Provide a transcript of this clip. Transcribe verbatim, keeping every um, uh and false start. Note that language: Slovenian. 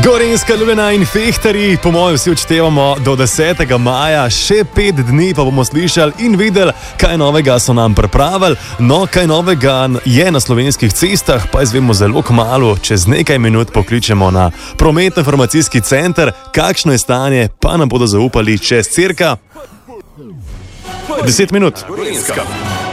Gorenjska, Ljubljana in Fehtarji, po mojem vsi odštevamo do desetega maja, še pet dni pa bomo slišali in videli, kaj novega so nam pripravili. No, kaj novega je na slovenskih cestah, pa izvemo zelo kmalu, čez nekaj minut pokličemo na prometno-informacijski center, kakšno je stanje, pa nam bodo zaupali čez cirka deset minut. Gorenjska.